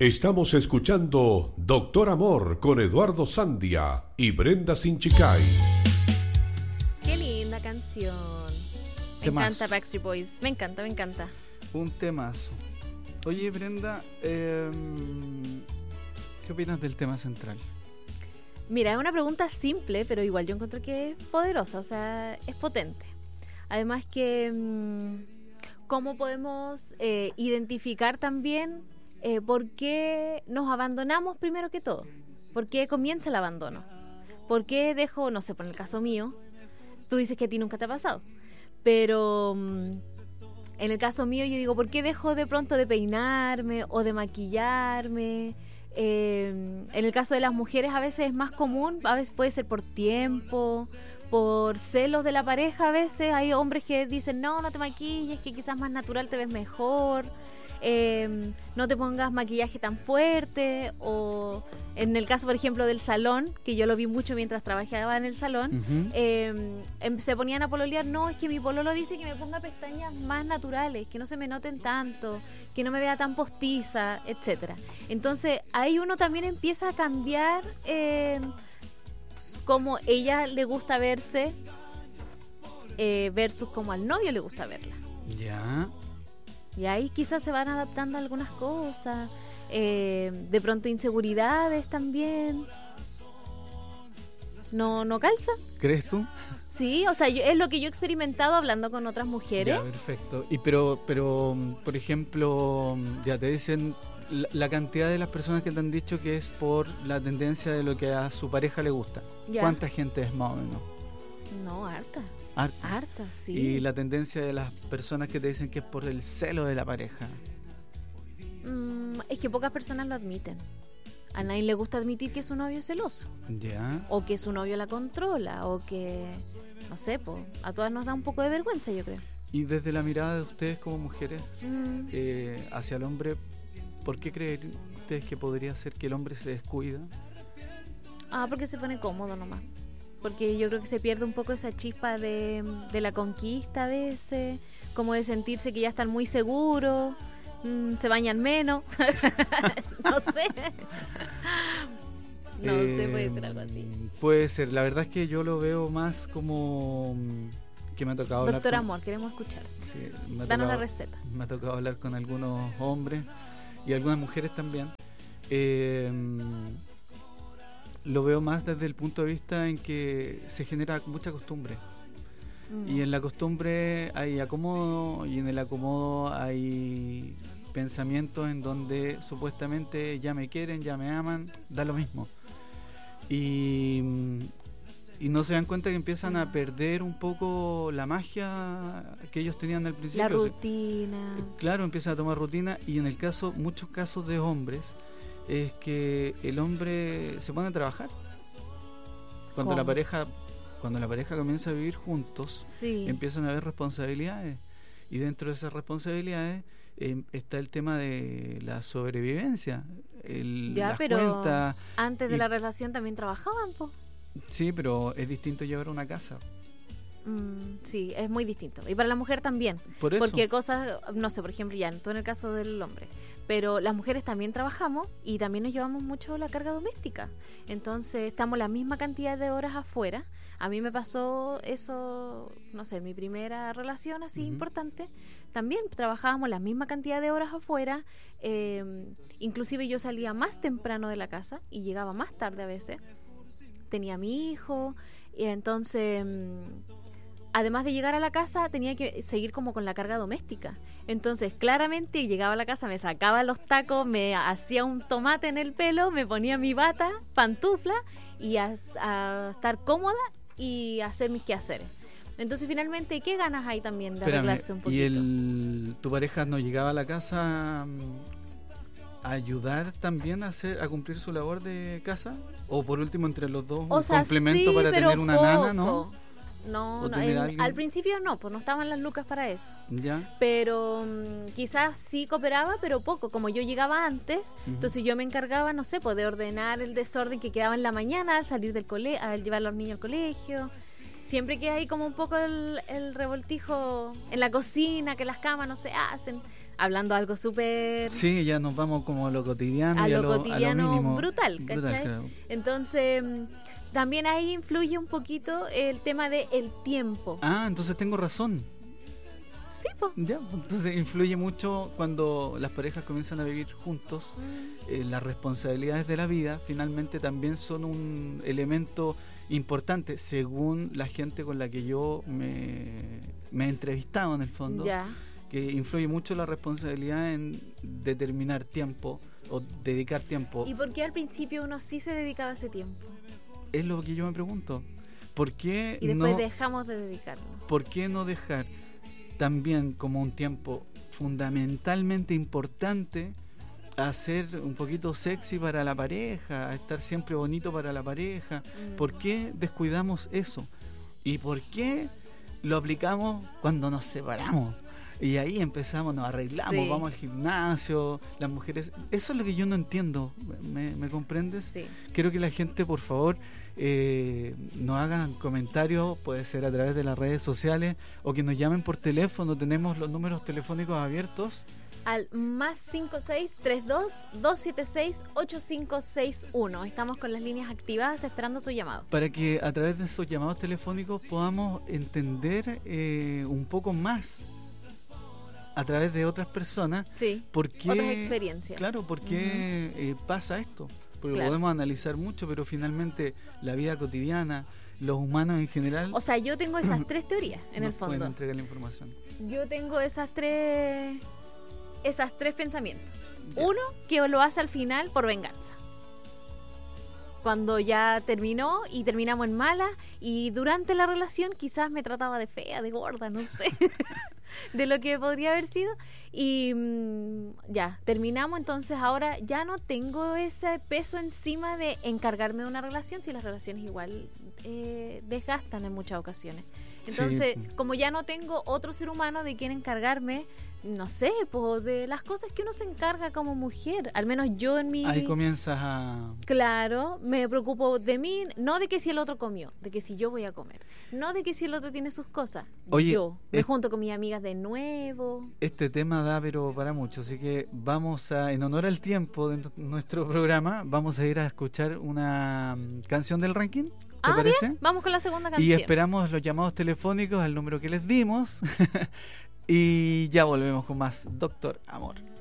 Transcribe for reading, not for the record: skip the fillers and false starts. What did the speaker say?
Estamos escuchando Doctor Amor con Eduardo Sandia y Brenda Sinchicay. Qué linda canción. Me encanta Backstreet Boys. Me encanta. Un temazo. Oye, Brenda, ¿qué opinas del tema central? Mira, es una pregunta simple, pero igual yo encuentro que es poderosa, o sea, es potente. Además que, ¿cómo podemos identificar también por qué nos abandonamos primero que todo? ¿Por qué comienza el abandono? ¿Por qué dejo, no sé, por el caso mío, tú dices que a ti nunca te ha pasado, pero en el caso mío yo digo, ¿por qué dejo de pronto de peinarme o de maquillarme? En el caso de las mujeres a veces es más común, a veces puede ser por tiempo, por celos de la pareja. A veces hay hombres que dicen no te maquilles, que quizás más natural te ves mejor, no te pongas maquillaje tan fuerte. O en el caso por ejemplo del salón, que yo lo vi mucho mientras trabajaba en el salón, se ponían a pololear, no, es que mi pololo dice que me ponga pestañas más naturales, que no se me noten tanto, que no me vea tan postiza, etcétera. Entonces ahí uno también empieza a cambiar cómo ella le gusta verse versus cómo al novio le gusta verla. Ya. Y ahí quizás se van adaptando algunas cosas, de pronto inseguridades también. ¿No calza? ¿Crees tú? Sí, o sea, es lo que yo he experimentado hablando con otras mujeres. Ya, perfecto. Y pero por ejemplo, ya te dicen la cantidad de las personas que te han dicho que es por la tendencia de lo que a su pareja le gusta. Ya. ¿Cuánta gente es más o menos? No, harta. Harta, sí. Y la tendencia de las personas que te dicen que es por el celo de la pareja. Es que pocas personas lo admiten. A nadie le gusta admitir que su novio es celoso. Ya. O que su novio la controla, o que, no sé, a todas nos da un poco de vergüenza, yo creo. Y desde la mirada de ustedes como mujeres hacia el hombre, ¿por qué creen ustedes que podría ser que el hombre se descuida? Porque se pone cómodo nomás. Porque yo creo que se pierde un poco esa chispa de la conquista a veces, como de sentirse que ya están muy seguros, se bañan menos, no sé. No sé, puede ser algo así. Puede ser, la verdad es que yo lo veo más como que me ha tocado hablar Doctor Amor, queremos escuchar. Sí, danos la receta. Me ha tocado hablar con algunos hombres y algunas mujeres también. Lo veo más desde el punto de vista en que se genera mucha costumbre. Y en la costumbre hay acomodo, y en el acomodo hay pensamientos en donde supuestamente ya me quieren, ya me aman, da lo mismo. Y no se dan cuenta que empiezan a perder un poco la magia que ellos tenían al principio. La rutina. Claro, empiezan a tomar rutina, y en el caso, muchos casos de hombres, es que el hombre se pone a trabajar. Cuando la pareja comienza a vivir juntos, sí, empiezan a haber responsabilidades, y dentro de esas responsabilidades está el tema de la sobrevivencia, las pero cuentas. Antes de la relación también trabajaban, po. Sí, pero es distinto llevar una casa. Sí, es muy distinto. Y para la mujer también. Por eso. Porque cosas, no sé, por ejemplo, ya, tú en el caso del hombre, pero las mujeres también trabajamos y también nos llevamos mucho la carga doméstica. Entonces estamos la misma cantidad de horas afuera. A mí me pasó eso, no sé, en mi primera relación así importante. También trabajábamos la misma cantidad de horas afuera. Inclusive yo salía más temprano de la casa y llegaba más tarde a veces. Tenía a mi hijo y entonces... además de llegar a la casa, tenía que seguir como con la carga doméstica. Entonces, claramente, llegaba a la casa, me sacaba los tacos, me hacía un tomate en el pelo, me ponía mi bata, pantufla, y a estar cómoda y a hacer mis quehaceres. Entonces, finalmente, ¿qué ganas hay también de arreglarse un poquito? ¿Y tu pareja no llegaba a la casa a ayudar también a cumplir su labor de casa? ¿O por último, entre los dos, un complemento sí, para tener una nana, no? No, al principio no, pues no estaban las lucas para eso. ¿Ya? Pero quizás sí cooperaba, pero poco. Como yo llegaba antes, entonces yo me encargaba, no sé, pues de ordenar el desorden que quedaba en la mañana al salir del al llevar a los niños al colegio. Siempre que hay como un poco el revoltijo en la cocina, que las camas no se hacen, hablando de algo súper... Sí, ya nos vamos como a lo cotidiano a y lo cotidiano, a lo mínimo. brutal, ¿cachai? Claro. Entonces, también ahí influye un poquito el tema del tiempo. Ah, entonces tengo razón. Sí, po. Ya, entonces influye mucho cuando las parejas comienzan a vivir juntos. Las responsabilidades de la vida finalmente también son un elemento importante según la gente con la que yo me he entrevistado en el fondo. Ya. Que influye mucho la responsabilidad en determinar tiempo o dedicar tiempo. ¿Y por qué al principio uno sí se dedicaba ese tiempo? Es lo que yo me pregunto. ¿Por qué Y después no, dejamos de dedicarnos. ¿por qué no dejar también como un tiempo fundamentalmente importante a ser un poquito sexy para la pareja, a estar siempre bonito para la pareja? ¿Por qué descuidamos eso? ¿Y por qué lo aplicamos cuando nos separamos? Y ahí empezamos, nos arreglamos, Sí. vamos al gimnasio, las mujeres... Eso es lo que yo no entiendo, ¿me comprendes? Sí. Quiero que la gente, por favor, nos hagan comentarios, puede ser a través de las redes sociales, o que nos llamen por teléfono. Tenemos los números telefónicos abiertos. Al más 5632-276-8561. Estamos con las líneas activadas esperando su llamado. Para que a través de esos llamados telefónicos podamos entender un poco más a través de otras personas Sí, por qué, otras experiencias. claro, por qué pasa esto. Porque Claro. podemos analizar mucho, pero finalmente la vida cotidiana, los humanos en general, O sea, yo tengo esas tres teorías en nos el pueden fondo. entregar la información. Yo tengo esas tres pensamientos. Ya. Uno, que lo hace al final por venganza. Cuando ya terminó y terminamos en mala, y durante la relación quizás me trataba de fea, de gorda, no sé, de lo que podría haber sido. Y ya, terminamos, entonces ahora ya no tengo ese peso encima de encargarme de una relación, si las relaciones igual desgastan en muchas ocasiones. Entonces, Sí. como ya no tengo otro ser humano de quien encargarme, no sé, pues de las cosas que uno se encarga como mujer, al menos yo en mi... Ahí comienzas a... Claro, me preocupo de mí, no de que si el otro comió, de que si yo voy a comer, no de que si el otro tiene sus cosas. Oye, yo me junto con mis amigas de nuevo. Este tema da pero para mucho, así que vamos a, en honor al tiempo de nuestro programa, vamos a ir a escuchar una canción del ranking, ¿te parece? Bien, vamos con la segunda Y canción. esperamos los llamados telefónicos al número que les dimos y ya volvemos con más Doctor Amor.